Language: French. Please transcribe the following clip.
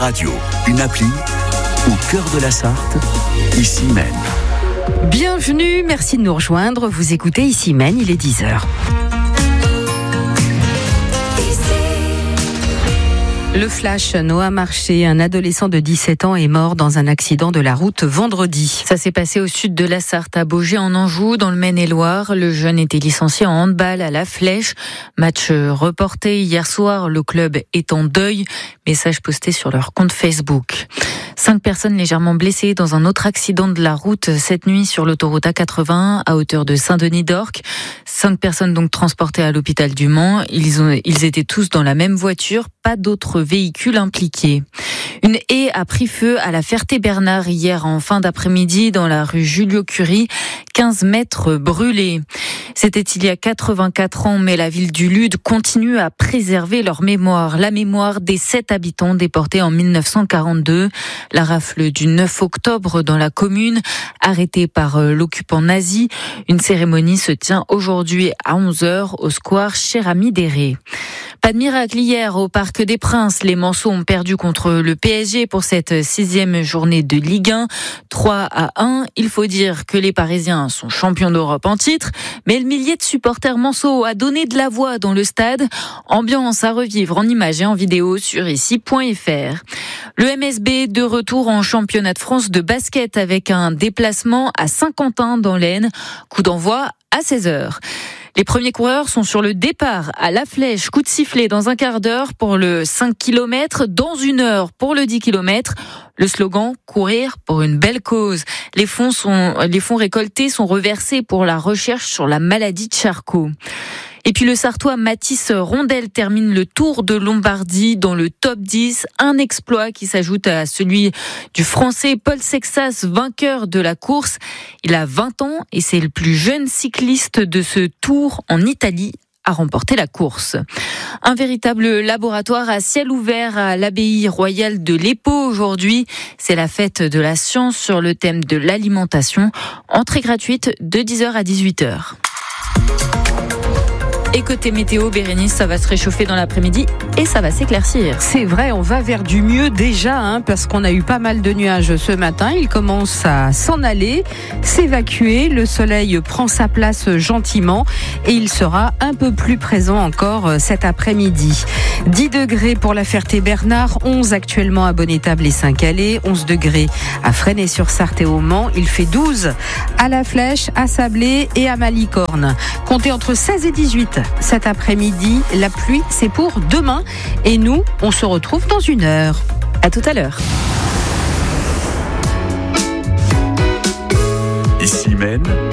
Radio, une appli au cœur de la Sarthe, ici même. Bienvenue, merci de nous rejoindre. Vous écoutez Ici Maine, il est 10h. Le flash, Noah Marché, un adolescent de 17 ans est mort dans un accident de la route vendredi. Ça s'est passé au sud de la Sarthe, à Baugé en Anjou, dans le Maine-et-Loire. Le jeune était licencié en handball à La Flèche. Match reporté hier soir, le club est en deuil. Message posté sur leur compte Facebook. 5 personnes légèrement blessées dans un autre accident de la route cette nuit sur l'autoroute A81 à hauteur de Saint-Denis-d'Orques. 5 personnes donc transportées à l'hôpital du Mans. Ils étaient tous dans la même voiture, pas d'autres véhicules impliqués. Une haie a pris feu à la Ferté-Bernard hier en fin d'après-midi dans la rue Julio-Curie. 15 mètres brûlés. C'était il y a 84 ans, mais la ville du Lude continue à préserver leur mémoire. La mémoire des 7 habitants déportés en 1942. La rafle du 9 octobre dans la commune, arrêtés par l'occupant nazi. Une cérémonie se tient aujourd'hui à 11h au square Cher-Ami-Déré. Pas de miracle hier au Parc des Princes. Les Manceaux ont perdu contre le PSG pour cette 6e journée de Ligue 1. 3-1. Il faut dire que les Parisiens sont champions d'Europe en titre, mais le millier de supporters Manceaux a donné de la voix dans le stade. Ambiance à revivre en images et en vidéo sur ici.fr. Le MSB de retour en championnat de France de basket avec un déplacement à Saint-Quentin dans l'Aisne. Coup d'envoi à 16h. Les premiers coureurs sont sur le départ à La Flèche. Coup de sifflet dans un quart d'heure pour le 5 km, dans 1 heure pour le 10 km. Le slogan « Courir pour une belle cause ». Les fonds récoltés sont reversés pour la recherche sur la maladie de Charcot. Et puis le Sartois Mathis Rondel termine le Tour de Lombardie dans le top 10. Un exploit qui s'ajoute à celui du Français Paul Sexas, vainqueur de la course. Il a 20 ans et c'est le plus jeune cycliste de ce Tour en Italie à remporter la course. Un véritable laboratoire à ciel ouvert à l'abbaye royale de l'Épau aujourd'hui. C'est la fête de la science sur le thème de l'alimentation. Entrée gratuite de 10h à 18h. Et côté météo, Bérénice, ça va se réchauffer dans l'après-midi et ça va s'éclaircir. C'est vrai, on va vers du mieux déjà, parce qu'on a eu pas mal de nuages ce matin. Il commence à s'en aller, s'évacuer. Le soleil prend sa place gentiment et il sera un peu plus présent encore cet après-midi. 10 degrés pour la Ferté-Bernard, 11 actuellement à Bonnétable et Saint-Calais, 11 degrés à Fresnay-sur-Sarthe et au Mans. Il fait 12 à La Flèche, à Sablé et à Malicorne. Comptez entre 16 et 18 cet après-midi. La pluie, c'est pour demain. Et nous, on se retrouve dans 1 heure. À tout à l'heure. Ici même.